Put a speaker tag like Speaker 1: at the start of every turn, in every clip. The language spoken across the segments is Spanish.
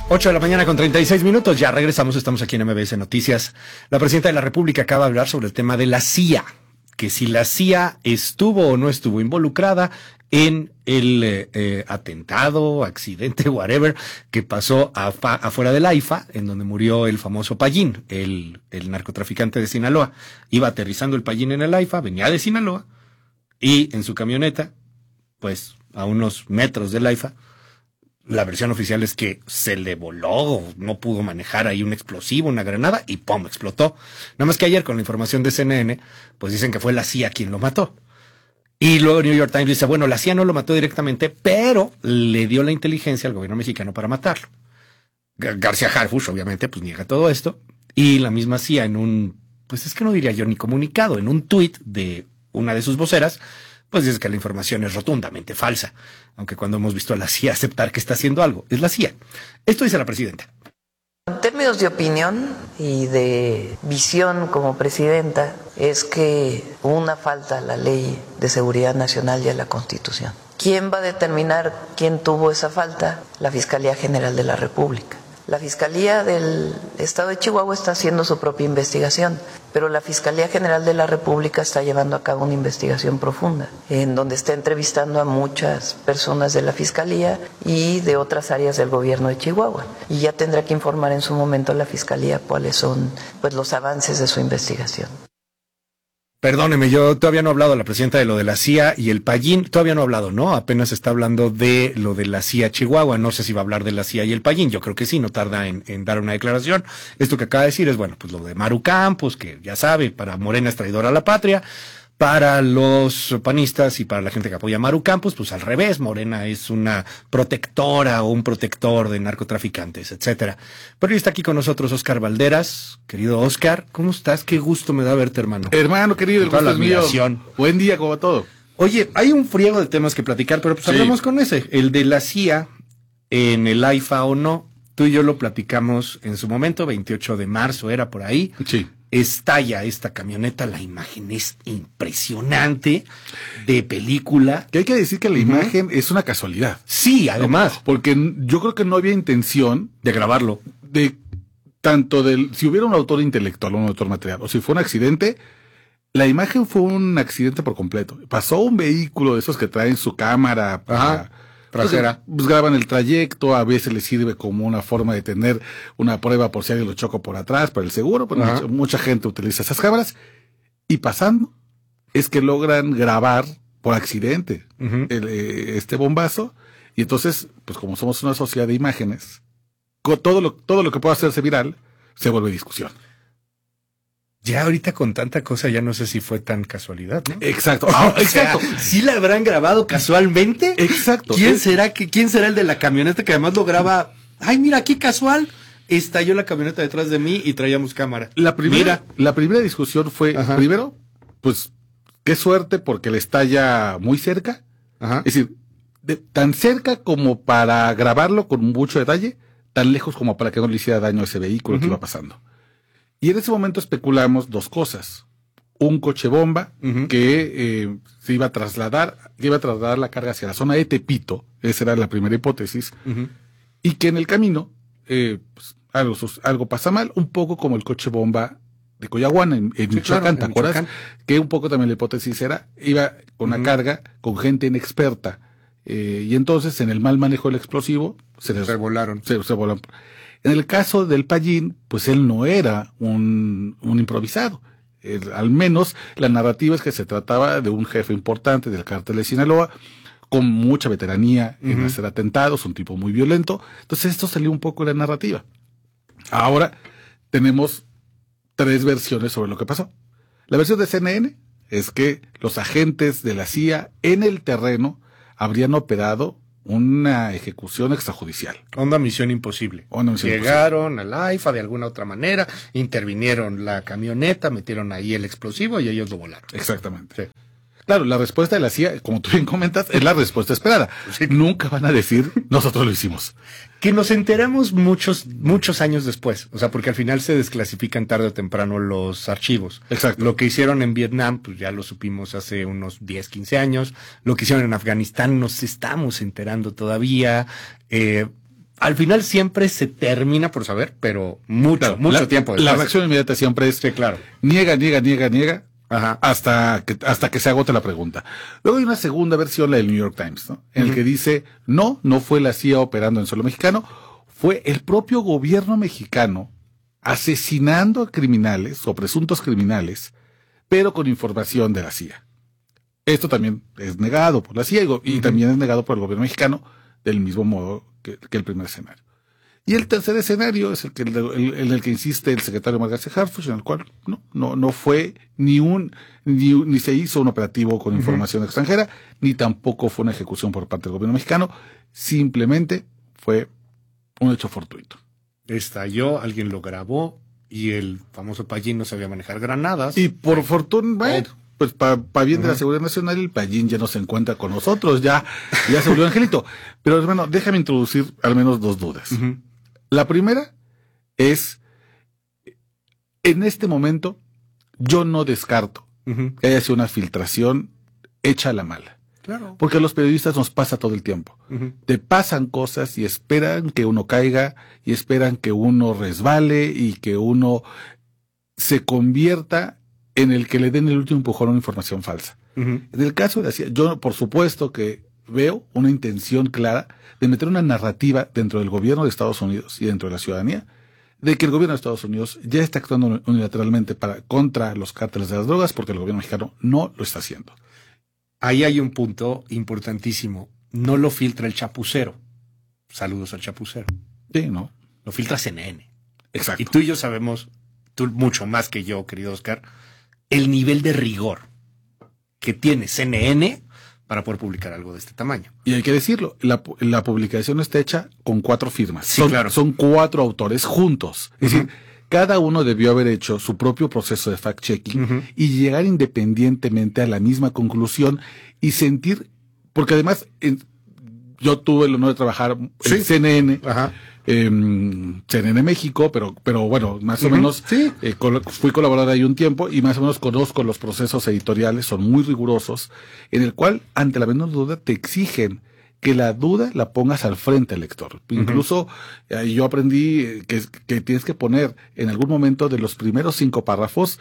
Speaker 1: 8 de la mañana con 36 minutos, ya regresamos, estamos aquí en MBS Noticias. La presidenta de la República acaba de hablar sobre el tema de la CIA, que si la CIA estuvo o no estuvo involucrada en el atentado, accidente, whatever, que pasó afuera del AIFA, en donde murió el famoso Payín, el narcotraficante de Sinaloa. Iba aterrizando el Payín en el AIFA, venía de Sinaloa, y en su camioneta, pues a unos metros del AIFA, la versión oficial es que se le voló, no pudo manejar ahí un explosivo, una granada, y ¡pum!, explotó. Nada más que ayer, con la información de CNN, pues dicen que fue la CIA quien lo mató. Y luego New York Times dice, bueno, la CIA no lo mató directamente, pero le dio la inteligencia al gobierno mexicano para matarlo. García Harfuch, obviamente, pues niega todo esto. Y la misma CIA en un, pues es que no diría yo ni comunicado, en un tuit de una de sus voceras, pues dice que la información es rotundamente falsa. Aunque cuando hemos visto a la CIA aceptar que está haciendo algo, es la CIA. Esto dice la presidenta.
Speaker 2: En términos de opinión y de visión como presidenta, es que hubo una falta a la Ley de Seguridad Nacional y a la Constitución. ¿Quién va a determinar quién tuvo esa falta? La Fiscalía General de la República. La Fiscalía del Estado de Chihuahua está haciendo su propia investigación, pero la Fiscalía General de la República está llevando a cabo una investigación profunda, en donde está entrevistando a muchas personas de la Fiscalía y de otras áreas del gobierno de Chihuahua. Y ya tendrá que informar en su momento a la Fiscalía cuáles son, pues, los avances de su investigación.
Speaker 1: Perdóneme, yo todavía no he hablado a la presidenta de lo de la CIA y el Payín, todavía no ha hablado, ¿no? Apenas está hablando de lo de la CIA Chihuahua, no sé si va a hablar de la CIA y el Payín, yo creo que sí, no tarda en dar una declaración. Esto que acaba de decir es, bueno, pues lo de Maru Campos, que ya sabe, para Morena es traidora a la patria, para los panistas y para la gente que apoya a Maru Campos, pues al revés, Morena es una protectora o un protector de narcotraficantes, etcétera. Pero hoy está aquí con nosotros Oscar Valderas. Querido Oscar, ¿cómo estás? Qué gusto me da verte, hermano.
Speaker 3: Hermano querido, el gusto es mío. Buen día, como todo.
Speaker 1: Oye, hay un friego de temas que platicar, pero pues hablamos con ese. El de la CIA en el AIFA o no. Tú y yo lo platicamos en su momento, 28 de marzo, era por ahí.
Speaker 3: Sí.
Speaker 1: Estalla esta camioneta, la imagen es impresionante, de película.
Speaker 3: Que hay que decir que la imagen es una casualidad.
Speaker 1: Sí, además.
Speaker 3: Porque yo creo que no había intención
Speaker 1: de grabarlo.
Speaker 3: De tanto si hubiera un autor intelectual o un autor material, o si fue un accidente, la imagen fue un accidente por completo. Pasó un vehículo de esos que traen su cámara para...
Speaker 1: trasera.
Speaker 3: Pues graban el trayecto, a veces les sirve como una forma de tener una prueba por si alguien lo choca por atrás, para el seguro, pues mucha gente utiliza esas cámaras, y pasando es que logran grabar por accidente este bombazo, y entonces, pues como somos una sociedad de imágenes, todo lo que pueda hacerse viral se vuelve discusión.
Speaker 1: Ya ahorita con tanta cosa ya no sé si fue tan casualidad, ¿no?
Speaker 3: Exacto.
Speaker 1: Exacto. ¿Sí la habrán grabado casualmente?
Speaker 3: Exacto.
Speaker 1: ¿Quién será el de la camioneta que además lo graba? Ay, mira, qué casual. Estalló la camioneta detrás de mí y traíamos cámara.
Speaker 3: La primera discusión fue, primero, pues, qué suerte porque le estalla muy cerca. Ajá. Es decir, tan cerca como para grabarlo con mucho detalle, tan lejos como para que no le hiciera daño a ese vehículo que iba pasando. Y en ese momento especulamos dos cosas. Un coche bomba que se iba a trasladar la carga hacia la zona de Tepito, esa era la primera hipótesis, y que en el camino pues, algo pasa mal, un poco como el coche bomba de Coyahuana en Michoacán, ¿te acuerdas? Que un poco también la hipótesis era, iba con una carga, con gente inexperta, y entonces en el mal manejo del explosivo se volaron. En el caso del Payín, pues él no era un improvisado. Al menos la narrativa es que se trataba de un jefe importante del cártel de Sinaloa, con mucha veteranía en hacer atentados, un tipo muy violento. Entonces esto salió un poco de la narrativa. Ahora tenemos tres versiones sobre lo que pasó. La versión de CNN es que los agentes de la CIA en el terreno habrían operado una ejecución extrajudicial.
Speaker 1: Onda Misión Imposible. Llegaron al AIFA de alguna otra manera, intervinieron la camioneta, metieron ahí el explosivo y ellos lo volaron.
Speaker 3: Exactamente. Sí. Claro, la respuesta de la CIA, como tú bien comentas, es la respuesta esperada. Sí. Nunca van a decir, nosotros lo hicimos.
Speaker 1: Que nos enteramos muchos años después. O sea, porque al final se desclasifican tarde o temprano los archivos.
Speaker 3: Exacto.
Speaker 1: Lo que hicieron en Vietnam, pues ya lo supimos hace unos 10, 15 años. Lo que hicieron en Afganistán nos estamos enterando todavía. al final siempre se termina por saber, pero mucho tiempo después.
Speaker 3: La reacción inmediata siempre es,
Speaker 1: sí, claro,
Speaker 3: niega, hasta que se agote la pregunta. Luego hay una segunda versión, la del New York Times, ¿no? En el que dice, no fue la CIA operando en suelo mexicano, fue el propio gobierno mexicano asesinando a criminales o presuntos criminales, pero con información de la CIA. Esto también es negado por la CIA y también es negado por el gobierno mexicano, del mismo modo que el primer escenario. Y el tercer escenario es en el que insiste el secretario Margareth Harfuch, en el cual no fue ni se hizo un operativo con información extranjera, ni tampoco fue una ejecución por parte del gobierno mexicano, simplemente fue un hecho fortuito.
Speaker 1: Estalló, alguien lo grabó y el famoso Pallín no sabía manejar granadas.
Speaker 3: Y por fortuna, bueno, pues para bien de la seguridad nacional, el Pallín ya no se encuentra con nosotros, ya se volvió angelito. Pero hermano, déjame introducir al menos dos dudas. La primera es, en este momento, yo no descarto que haya sido una filtración hecha a la mala.
Speaker 1: Claro.
Speaker 3: Porque a los periodistas nos pasa todo el tiempo. Te pasan cosas y esperan que uno caiga, y esperan que uno resbale, y que uno se convierta en el que le den el último empujón a una información falsa. En el caso de la CIA, yo por supuesto que veo una intención clara de meter una narrativa dentro del gobierno de Estados Unidos y dentro de la ciudadanía, de que el gobierno de Estados Unidos ya está actuando unilateralmente contra los cárteles de las drogas, porque el gobierno mexicano no lo está haciendo.
Speaker 1: Ahí hay un punto importantísimo. No lo filtra el chapucero. Saludos al chapucero.
Speaker 3: Sí, ¿no?
Speaker 1: Lo filtra CNN.
Speaker 3: Exacto.
Speaker 1: Y tú y yo sabemos, tú mucho más que yo, querido Oscar, el nivel de rigor que tiene CNN para poder publicar algo de este tamaño.
Speaker 3: Y hay que decirlo, la publicación está hecha con 4 firmas.
Speaker 1: Sí, claro.
Speaker 3: Son 4 autores juntos. Es decir, cada uno debió haber hecho su propio proceso de fact-checking y llegar independientemente a la misma conclusión y sentir, porque además yo tuve el honor de trabajar en CNN, CNN México, pero bueno, más o menos fui colaborador ahí un tiempo y más o menos conozco los procesos editoriales, son muy rigurosos, en el cual ante la menor duda te exigen que la duda la pongas al frente al lector. Incluso yo aprendí que tienes que poner en algún momento de los primeros 5 párrafos,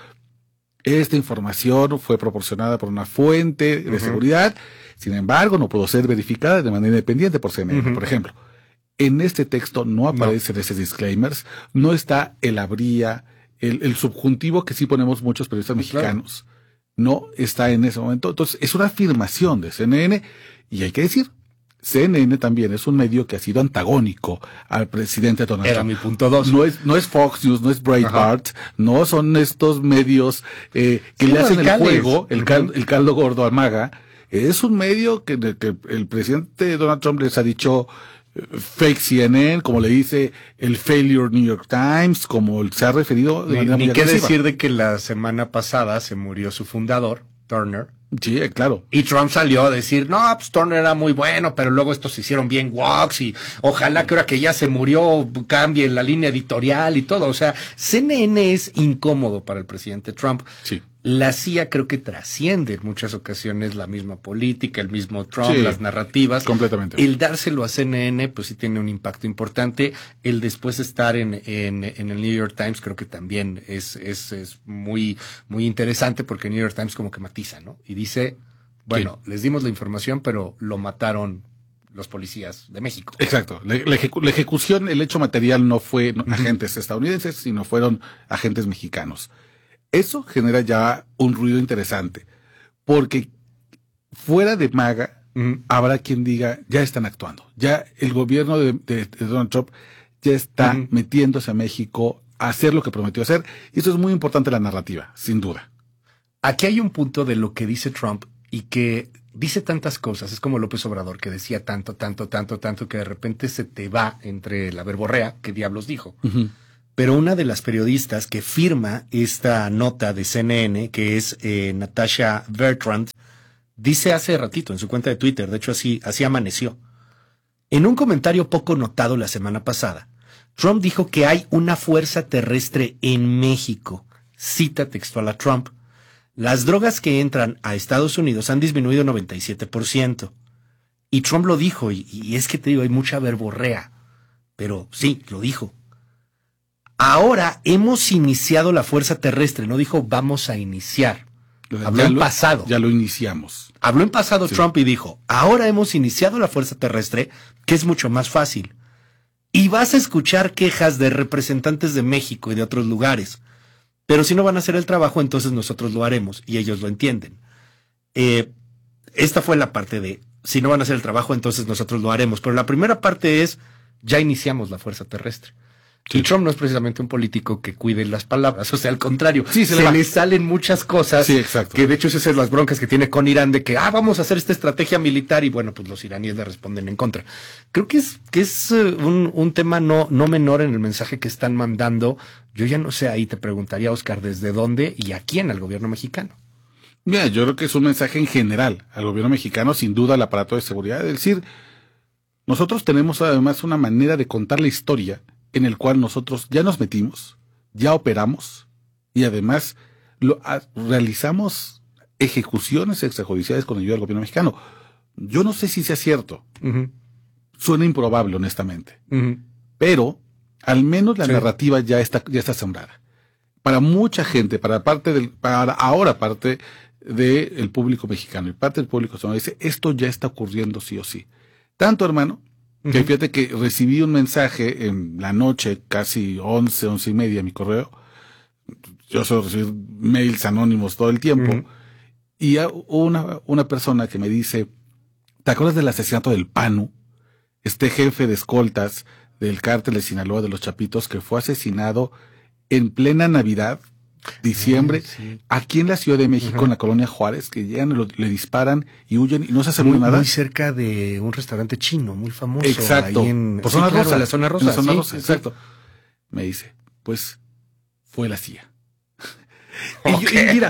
Speaker 3: esta información fue proporcionada por una fuente de seguridad, sin embargo no pudo ser verificada de manera independiente por CNN, por ejemplo. En este texto no aparecen esos disclaimers, no está el habría, el subjuntivo que sí ponemos muchos periodistas mexicanos, no está en ese momento. Entonces es una afirmación de CNN y hay que decir, CNN también es un medio que ha sido antagónico al presidente Donald Trump.
Speaker 1: Era mi punto 2.
Speaker 3: No es Fox News, no es Breitbart, no son estos medios que le hacen el juego, el caldo gordo al MAGA. Es un medio que el presidente Donald Trump les ha dicho fake CNN, como le dice el failure New York Times, como se ha referido de manera muy agresiva.
Speaker 1: Ni qué decir de que la semana pasada se murió su fundador, Turner.
Speaker 3: Sí, claro.
Speaker 1: Y Trump salió a decir, no, pues Turner era muy bueno, pero luego estos se hicieron bien woks y ojalá que ahora que ya se murió cambie la línea editorial y todo. O sea, CNN es incómodo para el presidente Trump.
Speaker 3: Sí.
Speaker 1: La CIA creo que trasciende en muchas ocasiones la misma política, el mismo Trump, las narrativas.
Speaker 3: Completamente.
Speaker 1: El dárselo a CNN, pues sí tiene un impacto importante. El después estar en el New York Times creo que también es muy, muy interesante porque el New York Times como que matiza, ¿no? Y dice, bueno, les dimos la información, pero lo mataron los policías de México.
Speaker 3: Exacto. La ejecución, el hecho material no fue agentes estadounidenses, sino fueron agentes mexicanos. Eso genera ya un ruido interesante, porque fuera de MAGA habrá quien diga, ya están actuando, ya el gobierno de Donald Trump ya está metiéndose a México a hacer lo que prometió hacer, y eso es muy importante la narrativa, sin duda.
Speaker 1: Aquí hay un punto de lo que dice Trump y que dice tantas cosas, es como López Obrador, que decía tanto, que de repente se te va entre la verborrea, ¿qué diablos dijo? Pero una de las periodistas que firma esta nota de CNN, que es Natasha Bertrand, dice hace ratito en su cuenta de Twitter, de hecho así amaneció. En un comentario poco notado la semana pasada, Trump dijo que hay una fuerza terrestre en México. Cita textual a Trump. Las drogas que entran a Estados Unidos han disminuido 97%. Y Trump lo dijo, y es que te digo, hay mucha verborrea. pero sí, lo dijo. Ahora hemos iniciado la fuerza terrestre, no dijo vamos a iniciar. Habló en pasado.
Speaker 3: Ya lo iniciamos.
Speaker 1: Habló en pasado Trump y dijo, ahora hemos iniciado la fuerza terrestre, que es mucho más fácil. Y vas a escuchar quejas de representantes de México y de otros lugares. Pero si no van a hacer el trabajo, entonces nosotros lo haremos. Y ellos lo entienden. Esta fue la parte de, si no van a hacer el trabajo, entonces nosotros lo haremos. Pero la primera parte es, ya iniciamos la fuerza terrestre. Sí. Y Trump no es precisamente un político que cuide las palabras, o sea, al contrario, se le salen muchas cosas, que de hecho esas son las broncas que tiene con Irán, de que, vamos a hacer esta estrategia militar, y bueno, pues los iraníes le responden en contra. Creo que es un tema no menor en el mensaje que están mandando. Yo ya no sé, ahí te preguntaría, Oscar, ¿desde dónde y a quién al gobierno mexicano?
Speaker 3: Mira, yo creo que es un mensaje en general al gobierno mexicano, sin duda al aparato de seguridad, es decir, nosotros tenemos además una manera de contar la historia en el cual nosotros ya nos metimos, ya operamos y además realizamos ejecuciones extrajudiciales con ayuda del gobierno mexicano. Yo no sé si sea cierto. Suena improbable, honestamente. Pero al menos la narrativa ya está sembrada. Para mucha gente, para parte del público mexicano y parte del público estadounidense, esto ya está ocurriendo sí o sí. Tanto, hermano, que fíjate que recibí un mensaje en la noche, casi 11:30 en mi correo. Yo suelo recibir mails anónimos todo el tiempo. Y una persona que me dice, ¿te acuerdas del asesinato del Panu? Este jefe de escoltas del cártel de Sinaloa de los Chapitos que fue asesinado en plena Navidad, diciembre, aquí en la Ciudad de México, en la colonia Juárez, que llegan, le disparan y huyen y no se hace nada.
Speaker 1: Muy cerca de un restaurante chino muy famoso.
Speaker 3: Exacto.
Speaker 1: Ahí en
Speaker 3: por zona rosa.
Speaker 1: La zona rosa.
Speaker 3: En la zona rosa, exacto. Me dice, pues, fue la CIA. Y mira.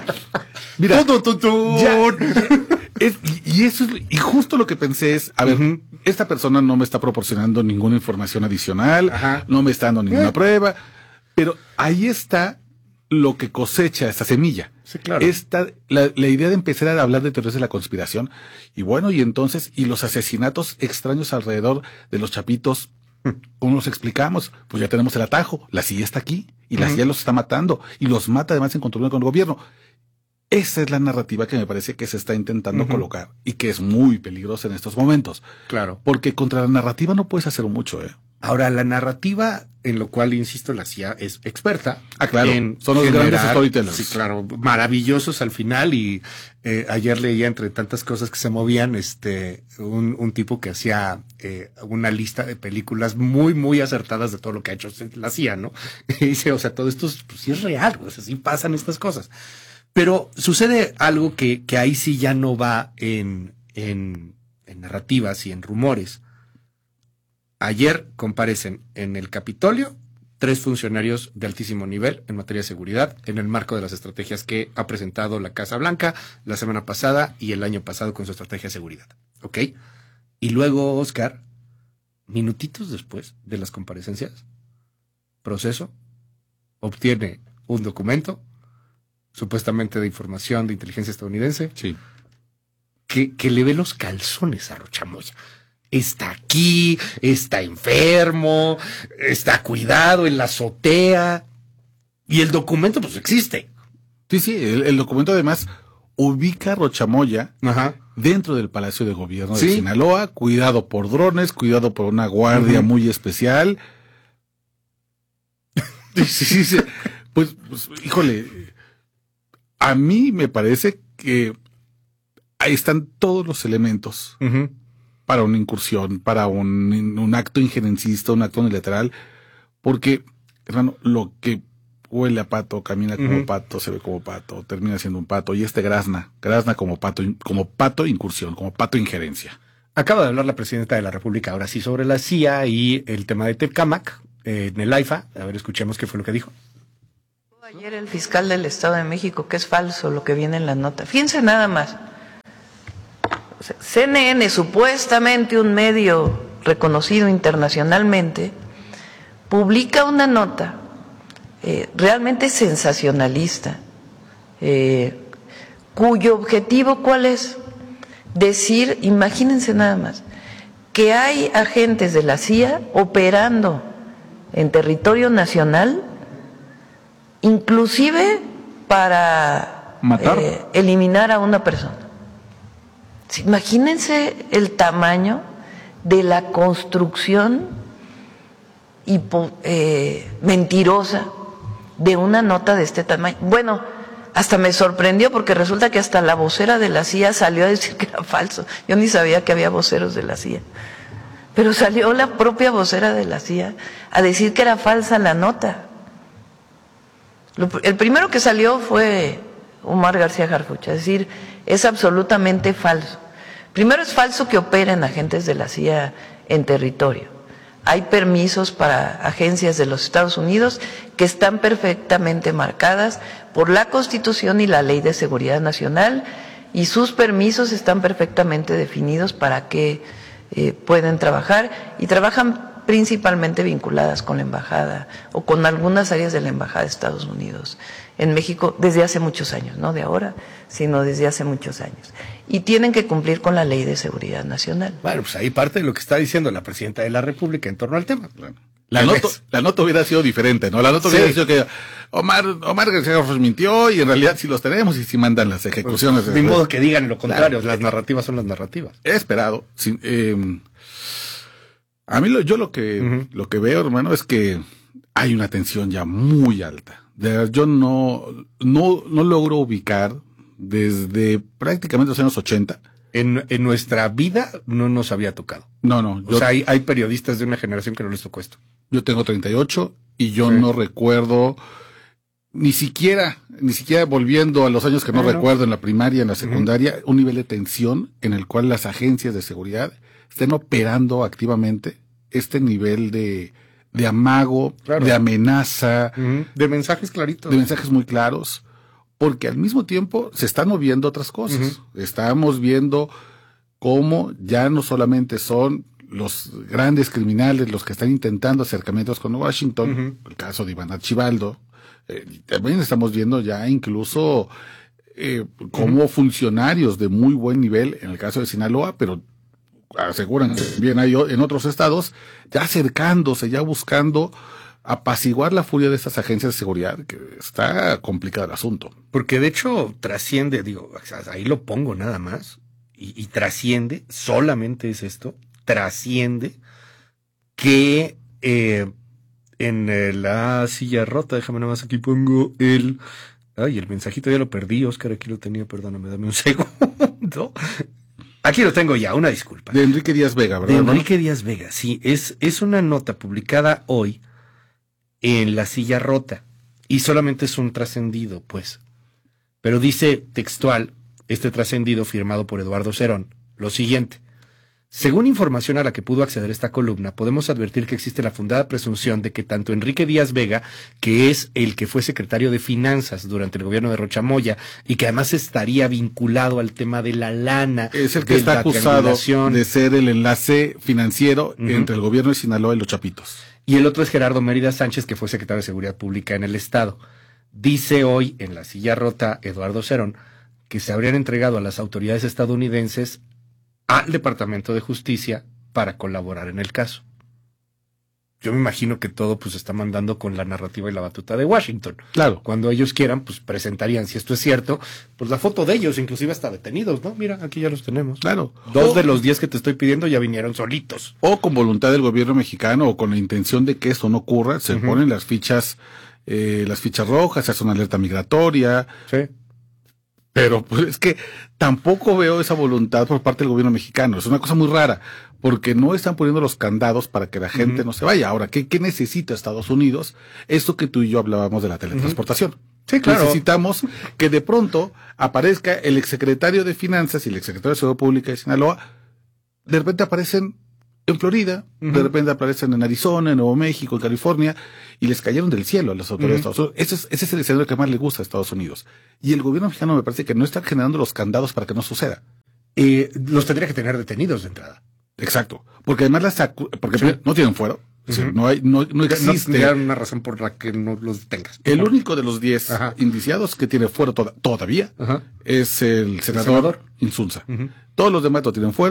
Speaker 3: Y justo lo que pensé es, a ver, esta persona no me está proporcionando ninguna información adicional, no me está dando ninguna prueba, pero ahí está lo que cosecha esta semilla.
Speaker 1: Sí, claro.
Speaker 3: La idea de empezar a hablar de teorías de la conspiración, y bueno, y entonces, y los asesinatos extraños alrededor de los Chapitos, ¿cómo los explicamos? Pues ya tenemos el atajo, la CIA está aquí, y la CIA los está matando, y los mata además en control con el gobierno. Esa es la narrativa que me parece que se está intentando colocar, y que es muy peligrosa en estos momentos.
Speaker 1: Claro.
Speaker 3: Porque contra la narrativa no puedes hacer mucho,
Speaker 1: Ahora, la narrativa, en lo cual, insisto, la CIA es experta.
Speaker 3: Claro. Son los grandes storytellers.
Speaker 1: Sí, claro. Maravillosos al final. Y ayer leía, entre tantas cosas que se movían, un tipo que hacía una lista de películas muy, muy acertadas de todo lo que ha hecho la CIA, ¿no? Y dice, o sea, todo esto pues, sí es real, o sea, sí pasan estas cosas. Pero sucede algo que ahí sí ya no va en narrativas y en rumores. Ayer comparecen en el Capitolio 3 funcionarios de altísimo nivel en materia de seguridad en el marco de las estrategias que ha presentado la Casa Blanca la semana pasada y el año pasado con su estrategia de seguridad. ¿Ok? Y luego, Oscar, minutitos después de las comparecencias, Proceso obtiene un documento supuestamente de información de inteligencia estadounidense que le ve los calzones a Rochamoya. Está aquí, está enfermo, está cuidado en la azotea. Y el documento, pues, existe.
Speaker 3: Sí, el documento además ubica a Rochamoya dentro del Palacio de Gobierno de Sinaloa, cuidado por drones, cuidado por una guardia muy especial. Sí. Pues, híjole, a mí me parece que ahí están todos los elementos para una incursión, para un acto injerencista, un acto unilateral, porque, hermano, lo que huele a pato, camina como pato, se ve como pato, termina siendo un pato, y grazna como pato incursión, como pato injerencia.
Speaker 1: Acaba de hablar la presidenta de la República, ahora sí, sobre la CIA y el tema de Tecámac en el AIFA. A ver, escuchemos qué fue lo que dijo.
Speaker 2: Ayer el fiscal del Estado de México, que es falso lo que viene en la nota. Fíjense nada más. CNN, supuestamente un medio reconocido internacionalmente, publica una nota realmente sensacionalista, cuyo objetivo, ¿cuál es? Decir, imagínense nada más, que hay agentes de la CIA operando en territorio nacional, inclusive para eliminar a una persona. Imagínense el tamaño de la construcción mentirosa de una nota de este tamaño. Bueno, hasta me sorprendió porque resulta que hasta la vocera de la CIA salió a decir que era falso. Yo ni sabía que había voceros de la CIA. Pero salió la propia vocera de la CIA a decir que era falsa la nota. El primero que salió fue Omar García Harfuch, es decir, es absolutamente falso. Primero, es falso que operen agentes de la CIA en territorio. Hay permisos para agencias de los Estados Unidos que están perfectamente marcadas por la Constitución y la Ley de Seguridad Nacional, y sus permisos están perfectamente definidos para que pueden trabajar, y trabajan principalmente vinculadas con la embajada o con algunas áreas de la embajada de Estados Unidos en México desde hace muchos años, no de ahora, sino desde hace muchos años. Y tienen que cumplir con la Ley de Seguridad Nacional.
Speaker 1: Bueno, pues ahí parte de lo que está diciendo la Presidenta de la República en torno al tema.
Speaker 3: La nota hubiera sido diferente, ¿no? La nota hubiera sido que Omar García Harfuch mintió y en realidad sí los tenemos y sí mandan las ejecuciones.
Speaker 1: Pues, de modo que digan lo contrario, las narrativas son las narrativas.
Speaker 3: He esperado. A mí yo lo que veo, hermano, es que hay una tensión ya muy alta. Yo no logro ubicar desde prácticamente los años 80.
Speaker 1: En nuestra vida no nos había tocado.
Speaker 3: No.
Speaker 1: O sea, hay periodistas de una generación que no les tocó esto.
Speaker 3: Yo tengo 38 y yo no recuerdo, ni siquiera volviendo a los años que no recuerdo, en la primaria, en la secundaria, un nivel de tensión en el cual las agencias de seguridad estén operando activamente este nivel de amago, de amenaza,
Speaker 1: de mensajes claritos.
Speaker 3: De mensajes muy claros, porque al mismo tiempo se están moviendo otras cosas. Estamos viendo cómo ya no solamente son los grandes criminales los que están intentando acercamientos con Washington, el caso de Iván Archibaldo, también estamos viendo ya incluso como funcionarios de muy buen nivel, en el caso de Sinaloa, pero aseguran que bien hay en otros estados, ya acercándose, ya buscando apaciguar la furia de estas agencias de seguridad, que está complicado el asunto.
Speaker 1: Porque de hecho trasciende, ahí lo pongo nada más, y trasciende, solamente es esto, trasciende que en la silla rota, déjame nada más, aquí pongo el mensajito ya lo perdí, Oscar, aquí lo tenía, perdóname, dame un segundo. Aquí lo tengo ya, una disculpa.
Speaker 3: De Enrique Díaz Vega, ¿verdad?
Speaker 1: De Enrique Díaz Vega, sí, es una nota publicada hoy en La Silla Rota, y solamente es un trascendido, pues. Pero dice textual, este trascendido firmado por Eduardo Cerón, lo siguiente: según información a la que pudo acceder esta columna, podemos advertir que existe la fundada presunción de que tanto Enrique Díaz Vega, que es el que fue secretario de Finanzas durante el gobierno de Rocha Moya, y que además estaría vinculado al tema de la lana,
Speaker 3: es el que está acusado de ser el enlace financiero entre el gobierno de Sinaloa y los Chapitos.
Speaker 1: Y el otro es Gerardo Mérida Sánchez, que fue secretario de Seguridad Pública en el Estado. Dice hoy en La Silla Rota Eduardo Cerón que se habrían entregado a las autoridades estadounidenses al Departamento de Justicia para colaborar en el caso. Yo me imagino que todo pues está mandando con la narrativa y la batuta de Washington.
Speaker 3: Claro.
Speaker 1: Cuando ellos quieran, pues presentarían, si esto es cierto, pues la foto de ellos, inclusive hasta detenidos, ¿no? Mira, aquí ya los tenemos.
Speaker 3: Claro.
Speaker 1: 2 de los 10 que te estoy pidiendo ya vinieron solitos.
Speaker 3: O con voluntad del gobierno mexicano o con la intención de que esto no ocurra, se ponen las fichas rojas, se hace una alerta migratoria.
Speaker 1: Sí.
Speaker 3: Pero pues es que tampoco veo esa voluntad por parte del gobierno mexicano. Es una cosa muy rara, porque no están poniendo los candados para que la gente no se vaya. Ahora, ¿qué necesita Estados Unidos? Esto que tú y yo hablábamos de la teletransportación.
Speaker 1: Sí, claro.
Speaker 3: Necesitamos que de pronto aparezca el exsecretario de Finanzas y el exsecretario de Seguridad Pública de Sinaloa. De repente aparecen en Florida, de repente aparecen en Arizona, en Nuevo México, en California, y les cayeron del cielo a las autoridades de Estados Unidos. Ese es el escenario que más le gusta a Estados Unidos. Y el gobierno mexicano me parece que no está generando los candados para que no suceda.
Speaker 1: Los tendría que tener detenidos de entrada.
Speaker 3: Exacto. Porque además no tienen fuero. O sea, no existe.
Speaker 1: No una razón por la que no los detengas.
Speaker 3: El único de los 10 indiciados que tiene fuero todavía es el senador Insulza. Todos los demás no tienen fuero.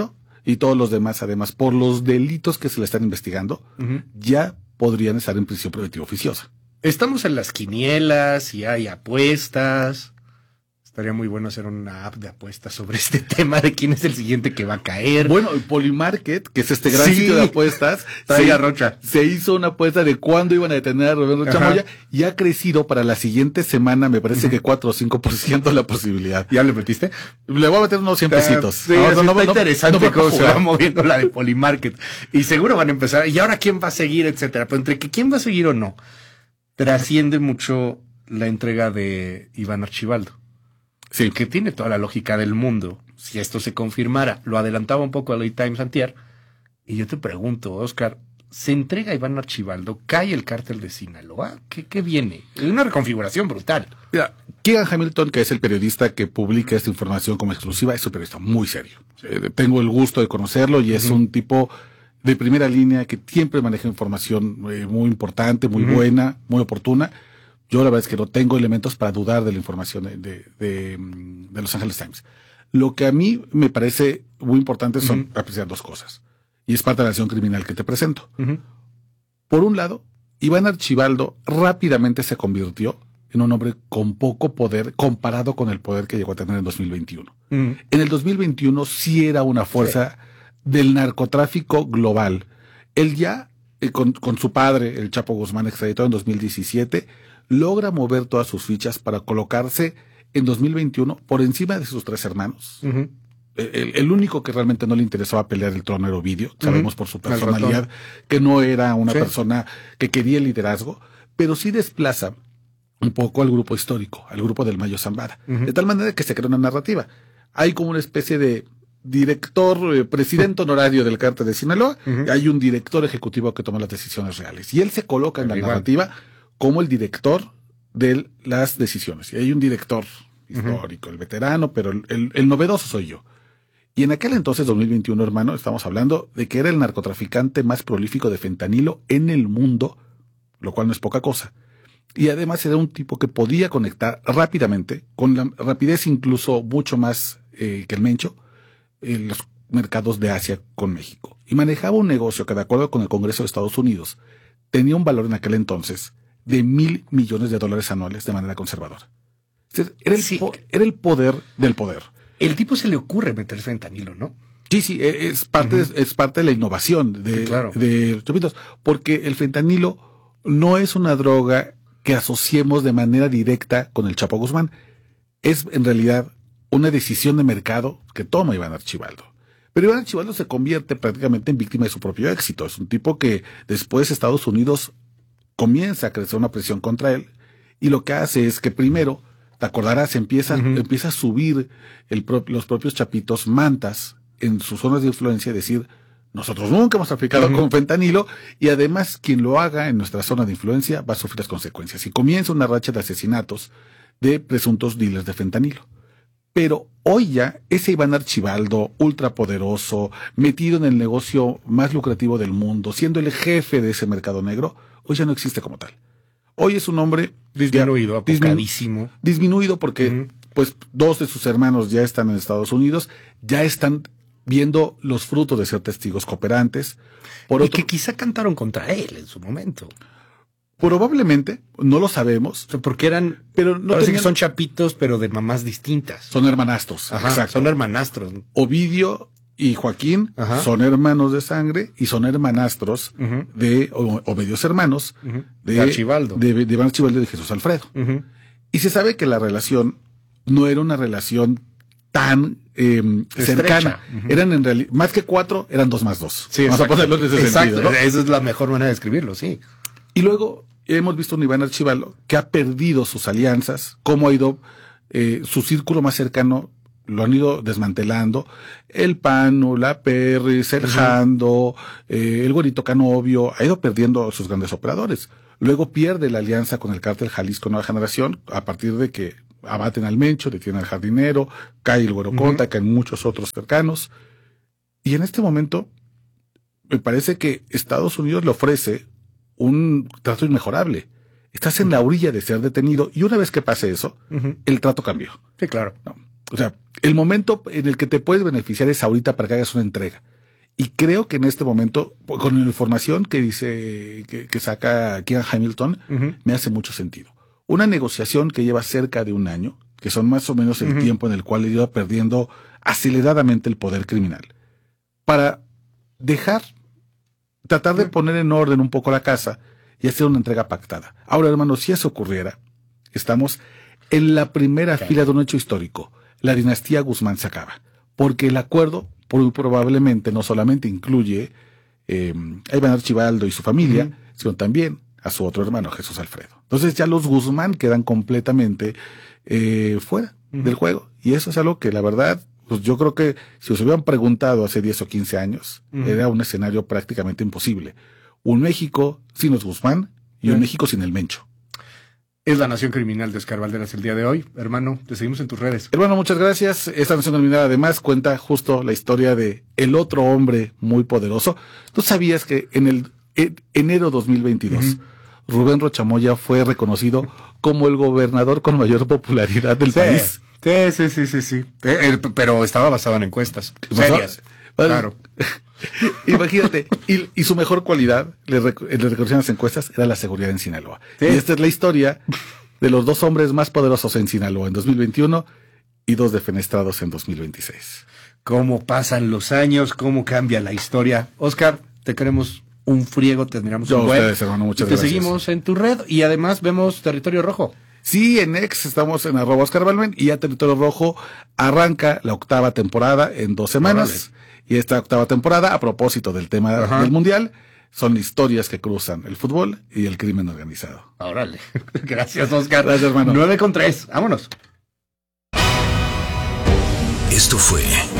Speaker 3: y todos los demás, además, por los delitos que se le están investigando, ya podrían estar en prisión preventiva oficiosa.
Speaker 1: Estamos en las quinielas y hay apuestas. Estaría muy bueno hacer una app de apuestas sobre este tema de quién es el siguiente que va a caer.
Speaker 3: Bueno, el Polymarket, que es este gran sitio de apuestas, se hizo una apuesta de cuándo iban a detener a Rubén Rocha Moya y ha crecido para la siguiente semana, me parece que 4 o 5% la posibilidad.
Speaker 1: ¿Ya le metiste?
Speaker 3: Le voy a meter unos 100 pesitos.
Speaker 1: Sí, está interesante cómo se va moviendo la de Polymarket. Y seguro van a empezar. ¿Y ahora quién va a seguir, etcétera? Pero entre que quién va a seguir o no, trasciende mucho la entrega de Iván Archibaldo. Sí, que tiene toda la lógica del mundo. Si esto se confirmara, lo adelantaba un poco a LA Times antier. Y yo te pregunto, Oscar, ¿se entrega Iván Archibaldo? ¿Cae el cártel de Sinaloa? ¿Qué viene? Es una reconfiguración brutal.
Speaker 3: Mira, Keegan Hamilton, que es el periodista que publica esta información como exclusiva, es un periodista muy serio. Tengo el gusto de conocerlo y es un tipo de primera línea que siempre maneja información muy importante, muy buena, muy oportuna. Yo la verdad es que no tengo elementos para dudar de la información de Los Angeles Times. Lo que a mí me parece muy importante son apreciar dos cosas. Y es parte de la acción criminal que te presento. Por un lado, Iván Archibaldo rápidamente se convirtió en un hombre con poco poder comparado con el poder que llegó a tener en 2021. En el 2021 sí era una fuerza del narcotráfico global. Él ya, con su padre, el Chapo Guzmán, extraditado en 2017, logra mover todas sus fichas para colocarse en 2021 por encima de sus 3 hermanos. El único que realmente no le interesaba pelear el trono era Ovidio. Sabemos por su personalidad que no era una persona que quería el liderazgo, pero sí desplaza un poco al grupo histórico, al grupo del Mayo Zambada. De tal manera que se crea una narrativa. Hay como una especie de director, presidente honorario del cártel de Sinaloa, y hay un director ejecutivo que toma las decisiones reales. Y él se coloca en la narrativa como el director de las decisiones. Y hay un director histórico, el veterano, pero el novedoso soy yo. Y en aquel entonces, 2021, hermano, estamos hablando de que era el narcotraficante más prolífico de fentanilo en el mundo, lo cual no es poca cosa. Y además era un tipo que podía conectar rápidamente, con la rapidez incluso mucho más que el Mencho, en los mercados de Asia con México. Y manejaba un negocio que, de acuerdo con el Congreso de Estados Unidos, tenía un valor en aquel entonces de $1,000 millones anuales de manera conservadora. Era el poder del poder.
Speaker 1: El tipo se le ocurre meter fentanilo, ¿no?
Speaker 3: Sí, es parte de la innovación de Chopitos, porque el fentanilo no es una droga que asociemos de manera directa con el Chapo Guzmán. Es en realidad una decisión de mercado que toma Iván Archibaldo. Pero Iván Archibaldo se convierte prácticamente en víctima de su propio éxito. Es un tipo que después Estados Unidos comienza a crecer una presión contra él, y lo que hace es que primero, te acordarás, empieza a subir los propios chapitos mantas en sus zonas de influencia, decir, nosotros nunca hemos traficado con fentanilo, y además quien lo haga en nuestra zona de influencia va a sufrir las consecuencias. Y comienza una racha de asesinatos de presuntos dealers de fentanilo. Pero hoy ya, ese Iván Archibaldo, ultrapoderoso, metido en el negocio más lucrativo del mundo, siendo el jefe de ese mercado negro, hoy ya no existe como tal. Hoy es un hombre
Speaker 1: disminuido, apocadísimo.
Speaker 3: Disminuido porque pues 2 de sus hermanos ya están en Estados Unidos, ya están viendo los frutos de ser testigos cooperantes.
Speaker 1: Que quizá cantaron contra él en su momento.
Speaker 3: Probablemente, no lo sabemos.
Speaker 1: O sea, porque pero no que son chapitos, pero de mamás distintas.
Speaker 3: Son hermanastros.
Speaker 1: Exacto. Son hermanastros.
Speaker 3: Ovidio y Joaquín son hermanos de sangre y son hermanastros o medios hermanos de
Speaker 1: Archibaldo.
Speaker 3: De Iván Archibaldo y de Jesús Alfredo. Y se sabe que la relación no era una relación tan cercana. Eran en realidad, más que 4, eran 2 más 2.
Speaker 1: Sí,
Speaker 3: vamos a ponerlo en ese sentido, ¿no?
Speaker 1: Esa es la mejor manera de escribirlo, sí.
Speaker 3: Y luego hemos visto un Iván Archibaldo que ha perdido sus alianzas, cómo ha ido su círculo más cercano, lo han ido desmantelando. El Pano, la Perris, el Jando, el Güerito Canovio, ha ido perdiendo a sus grandes operadores. Luego pierde la alianza con el cártel Jalisco Nueva Generación, a partir de que abaten al Mencho, detienen al Jardinero, cae el Güero Conta, caen muchos otros cercanos. Y en este momento, me parece que Estados Unidos le ofrece un trato inmejorable. Estás en la orilla de ser detenido, y una vez que pase eso, el trato cambió.
Speaker 1: Sí, claro.
Speaker 3: No. O sea, el momento en el que te puedes beneficiar es ahorita para que hagas una entrega. Y creo que en este momento, con la información que dice, que saca Kieran Hamilton, me hace mucho sentido. Una negociación que lleva cerca de un año, que son más o menos el tiempo en el cual iba perdiendo aceleradamente el poder criminal, para tratar de poner en orden un poco la casa y hacer una entrega pactada. Ahora, hermano, si eso ocurriera, estamos en la primera fila de un hecho histórico. La dinastía Guzmán se acaba, porque el acuerdo muy probablemente no solamente incluye a Iván Archibaldo y su familia, sino también a su otro hermano, Jesús Alfredo. Entonces ya los Guzmán quedan completamente fuera del juego. Y eso es algo que la verdad, pues yo creo que si os hubieran preguntado hace 10 o 15 años, era un escenario prácticamente imposible. Un México sin los Guzmán y un México sin el Mencho.
Speaker 1: Es la Nación Criminal de Oscar Valderas el día de hoy. Hermano, te seguimos en tus redes.
Speaker 3: Hermano, muchas gracias. Esta Nación Criminal además cuenta justo la historia de el otro hombre muy poderoso. ¿Tú sabías que en el enero 2022 Rubén Rochamoya fue reconocido como el gobernador con mayor popularidad del país?
Speaker 1: Sí. Pero estaba basado en encuestas serias. Claro.
Speaker 3: Imagínate, y su mejor cualidad, le reconocían las encuestas, era la seguridad en Sinaloa. Sí. Y esta es la historia de los dos hombres más poderosos en Sinaloa en 2021 y dos defenestrados en 2026.
Speaker 1: Cómo pasan los años, cómo cambia la historia. Oscar, te queremos un friego, te admiramos un buen.
Speaker 3: Ustedes, hermano, muchas gracias.
Speaker 1: Te seguimos en tu red y además vemos Territorio Rojo.
Speaker 3: Sí, en X estamos en @OscarBalmen y ya Territorio Rojo arranca la 8ª temporada en 2 semanas. Órale. Y esta 8ª temporada, a propósito del tema del Mundial, son historias que cruzan el fútbol y el crimen organizado.
Speaker 1: Órale. Gracias, Oscar.
Speaker 3: Gracias, hermano.
Speaker 1: 9:03. Vámonos.
Speaker 4: Esto fue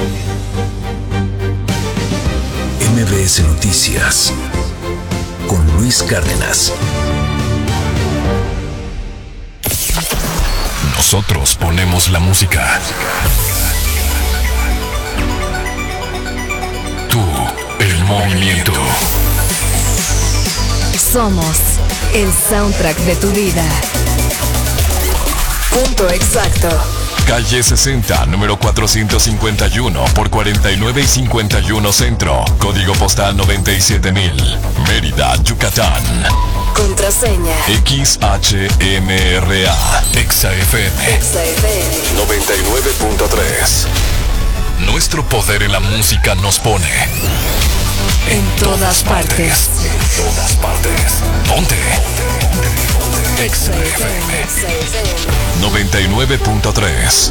Speaker 4: MBS Noticias con Luis Cárdenas. Nosotros ponemos la música. Tú, el movimiento.
Speaker 5: Somos el soundtrack de tu vida. Punto exacto.
Speaker 4: Calle 60, número 451 por 49 y 51 Centro. Código postal 97000. Mérida, Yucatán.
Speaker 5: Contraseña
Speaker 4: XHMRA. XFM 99.3. Nuestro poder en la música nos pone
Speaker 5: en todas partes.
Speaker 4: En todas partes. Ponte. XFM 99.3.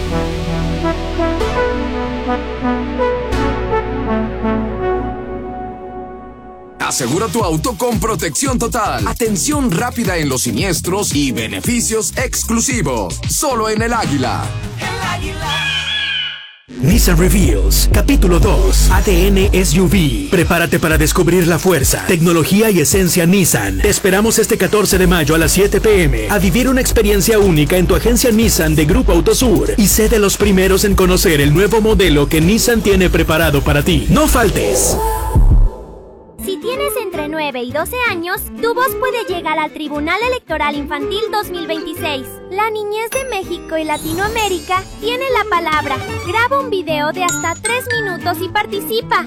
Speaker 6: Asegura tu auto con protección total, atención rápida en los siniestros y beneficios exclusivos. Solo en el Águila. El Águila.
Speaker 7: Nissan Reveals, capítulo 2, ADN SUV. Prepárate para descubrir la fuerza, tecnología y esencia Nissan. Te esperamos este 14 de mayo a las 7 p.m. a vivir una experiencia única en tu agencia Nissan de Grupo Autosur y sé de los primeros en conocer el nuevo modelo que Nissan tiene preparado para ti. ¡No faltes!
Speaker 8: Si tienes entre 9 y 12 años, tu voz puede llegar al Tribunal Electoral Infantil 2026. La niñez de México y Latinoamérica tiene la palabra. Graba un video de hasta 3 minutos y participa.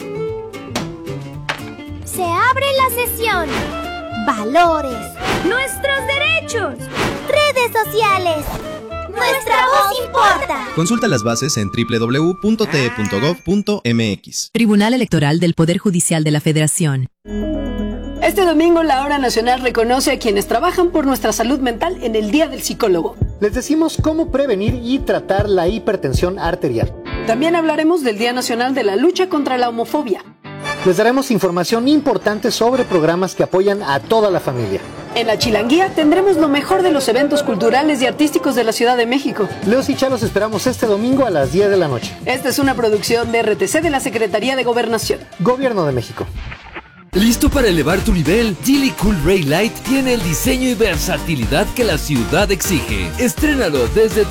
Speaker 8: Se abre la sesión. Valores. Nuestros derechos. Redes sociales. Nuestra voz importa.
Speaker 9: Consulta las bases en www.te.gov.mx.
Speaker 5: Tribunal Electoral del Poder Judicial de la Federación.
Speaker 10: Este domingo la Hora Nacional reconoce a quienes trabajan por nuestra salud mental en el Día del Psicólogo.
Speaker 11: Les decimos cómo prevenir y tratar la hipertensión arterial.
Speaker 10: También hablaremos del Día Nacional de la Lucha contra la Homofobia.
Speaker 11: Les daremos información importante sobre programas que apoyan a toda la familia.
Speaker 10: En la Chilanguía tendremos lo mejor de los eventos culturales y artísticos de la Ciudad de México.
Speaker 11: Leos y Chalos esperamos este domingo a las 10 de la noche.
Speaker 10: Esta es una producción de RTC de la Secretaría de Gobernación.
Speaker 11: Gobierno de México.
Speaker 12: ¿Listo para elevar tu nivel? Geely Cool Ray Light tiene el diseño y versatilidad que la ciudad exige. Estrénalo desde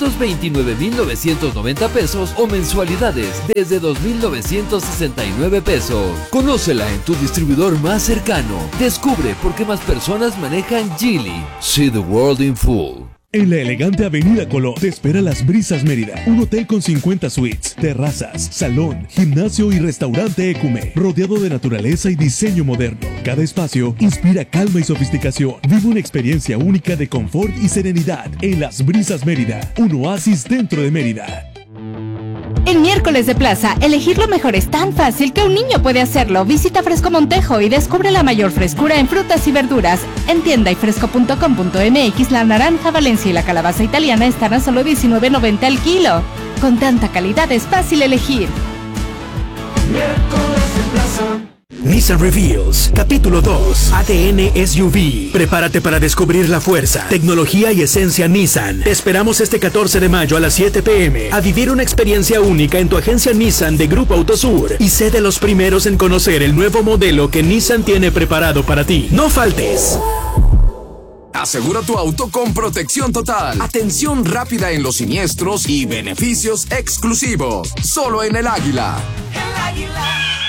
Speaker 12: 329,990 pesos o mensualidades desde 2,969 pesos. Conócela en tu distribuidor más cercano. Descubre por qué más personas manejan Geely. See the world in full.
Speaker 9: En la elegante Avenida Colón te espera Las Brisas Mérida, un hotel con 50 suites, terrazas, salón, gimnasio y restaurante Ecume, rodeado de naturaleza y diseño moderno. Cada espacio inspira calma y sofisticación. Vive una experiencia única de confort y serenidad en Las Brisas Mérida, un oasis dentro de Mérida.
Speaker 13: En miércoles de plaza, elegir lo mejor es tan fácil que un niño puede hacerlo. Visita Fresco Montejo y descubre la mayor frescura en frutas y verduras. En tienda y fresco.com.mx, la naranja Valencia y la calabaza italiana están a solo $19.90 al kilo. Con tanta calidad es fácil elegir.
Speaker 7: Miércoles de plaza. Nissan Reveals, capítulo 2, ADN SUV. Prepárate para descubrir la fuerza, tecnología y esencia Nissan. Te esperamos este 14 de mayo a las 7 p.m. a vivir una experiencia única en tu agencia Nissan de Grupo Autosur y sé de los primeros en conocer el nuevo modelo que Nissan tiene preparado para ti. ¡No faltes!
Speaker 6: Asegura tu auto con protección total, atención rápida en los siniestros y beneficios exclusivos. Solo en El Águila.
Speaker 4: El Águila.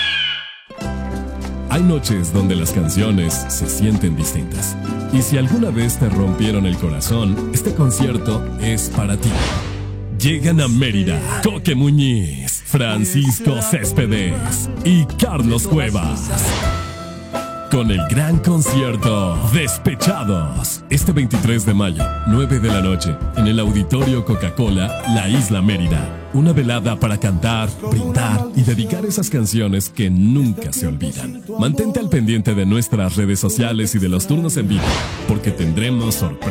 Speaker 4: Hay noches donde las canciones se sienten distintas. Y si alguna vez te rompieron el corazón, este concierto es para ti. Llegan a Mérida Coque Muñiz, Francisco Céspedes y Carlos Cuevas. Con el gran concierto Despechados. Este 23 de mayo, 9 de la noche, en el Auditorio Coca-Cola, La Isla Mérida. Una velada para cantar, brindar y dedicar esas canciones que nunca se olvidan. Mantente al pendiente de nuestras redes sociales y de los turnos en vivo, porque tendremos sorpresas.